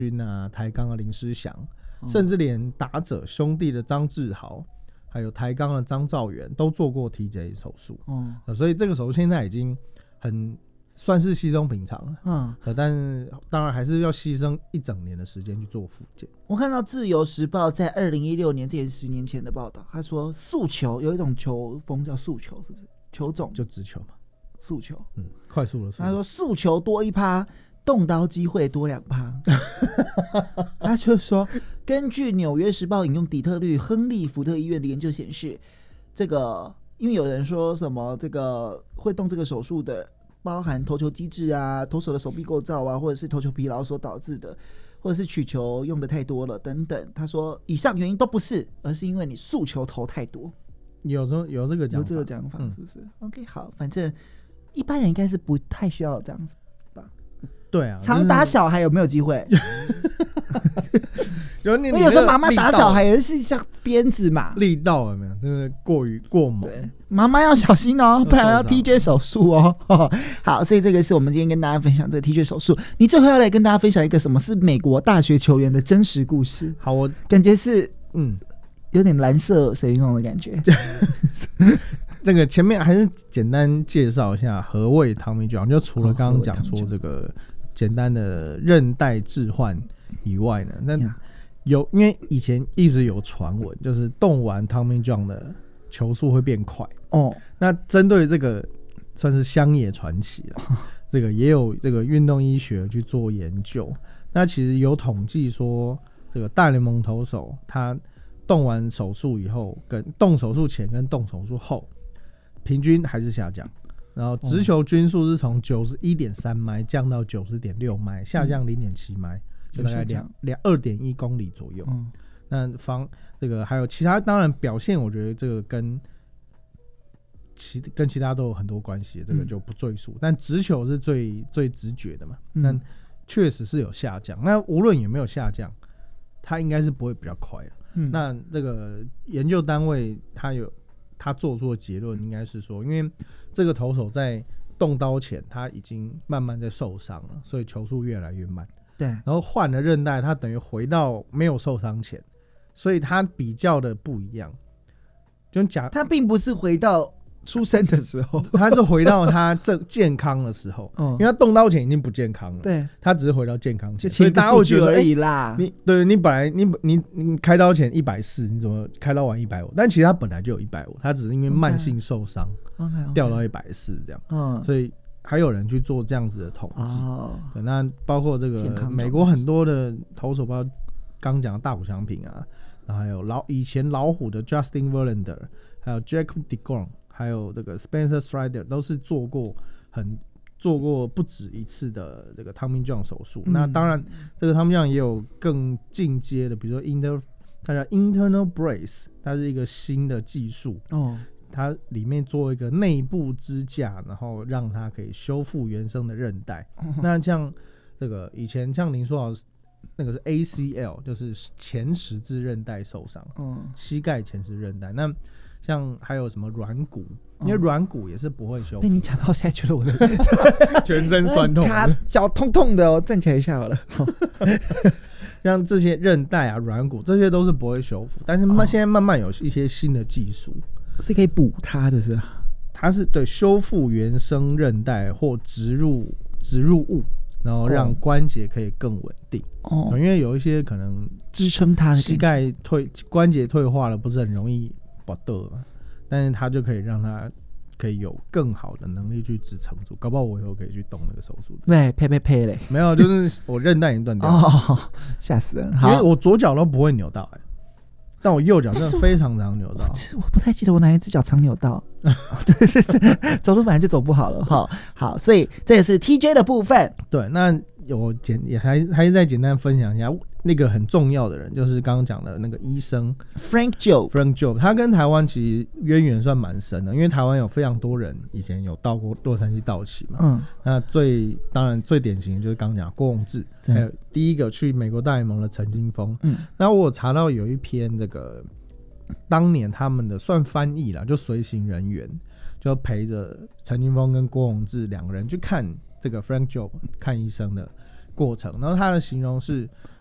军啊、台钢的林诗祥，甚至连打者兄弟的张志豪，还有台钢的张兆元都做过 TJ 手术。所以这个手术现在已经很算是稀松平常了。但是当然还是要牺牲1整年的时间去做复健。 我看到自由时报在2016年，这也是10年前的报道，他说速球有一种球风叫速球，是不是？球种就直球嘛， 速球， 快速的速球。 他说速球多1%，动刀机会多2%。他就说，根据《纽约时报》引用底特律亨利福特医院的研究显示，这个因为有人说什么这个会动这个手术的，包含投球机制啊、投手的手臂构造啊，或者是投球疲劳所导致的，或者是曲球用的太多了等等。他说，以上原因都不是，而是因为你速球投太多。 有这个讲法，是不是？OK， 好，反正一般人应该是不太需要这样子吧。 对啊， 常打小孩有没有机会？ 有时候妈妈打小孩也是像鞭子嘛， 力道有没有？真的过猛。 妈妈要小心哦，不然要 TJ 手术哦。好，所以这个是我们今天跟大家分享这个 TJ 手术。你最后要来跟大家分享一个什么是美国大学球员的真实故事？ 好，我感觉是有点蓝色水银龙的感觉。 这个前面还是简单介绍一下何谓 Tommy John， 就除了刚刚讲说这个简单的韧带置换以外呢，那因为以前一直有传闻，就是动完 Tommy John 的球速会变快。那针对这个算是乡野传奇了，这个也有这个运动医学去做研究。那其实有统计说，这个大联盟投手他动完手术以后，跟动手术前跟动手术后，平均还是下降。然后直球均速是从 91.3 迈降到 90.6 迈，下降 0.7 迈，就大概 2.1 公里左右。那这个还有其他，当然表现我觉得这个跟其他都有很多关系，这个就不赘述。但直球是最直觉的嘛，那确实是有下降。那无论有没有下降，它应该是不会比较快了。那这个研究单位他做出的结论应该是说，因为这个投手在动刀前他已经慢慢在受伤了，所以球速越来越慢。 对， 然后换了韧带，他等于回到没有受伤前，所以他比较的不一样。就他并不是回到出生的时候， 他是回到他健康的时候，因为他动刀前已经不健康了， 对， 他只是回到健康前， 所以大家会觉得而已啦。 你本来你开刀前140，你怎么开刀完150？但其实他本来就有150，他只是因为慢性受伤掉到140这样，所以还有人去做这样子的统计。那包括这个美国很多的投手，包括刚讲的大谷翔平啊，然后还有以前老虎的 Justin Verlander， 还有 Jacob deGrom， 还有这个 Spencer Strider， 都是做过不止一次的这个 Tommy John 手术。那当然，这个 Tommy John 也有更进阶的，比如说它叫 Internal Brace， 它是一个新的技术。它里面做一个内部支架，然后让它可以修复原生的韧带。那像这个以前像您说的那个是 ACL， 就是前十字韧带受伤，膝盖前十字韧带。那像还有什么软骨，因为软骨也是不会修复。 被你讲到现在，觉得我的全身酸痛， 脚痛痛的哦，站起来一下好了。 像这些韧带啊、软骨，这些都是不会修复，但是现在慢慢有一些新的技术是可以补它的，是吧？ 它是对修复原生韧带或植入物，然后让关节可以更稳定。因为有一些可能支撑它的膝盖关节退化了，不是很容易拔掉嘛，但是它就可以让它可以有更好的能力去支撑住。搞不好我以后可以去动那个手术。 对，呸嘞， 没有，就是我韧带已经断掉了。 吓死人！ 因为我左脚都不会扭到但我右脚真的非常常扭到。 我不太记得我哪一只脚常扭到。对，走路本来就走不好了哈。好，所以这也是 TJ 的部分。 对，那我还是再简单分享一下那个很重要的人，就是刚刚讲的那个医生 Frank Jobe， 他跟台湾其实渊源算蛮深的，因为台湾有非常多人以前有到过洛杉矶道奇嘛。那当然最典型的就是刚刚讲郭泓志，还有第一个去美国大联盟的陈金锋。那我有查到有一篇这个当年他们的算翻译啦，就随行人员就陪着陈金锋跟郭泓志两个人去看这个 Frank Jobe 看医生的过程。然后他的形容是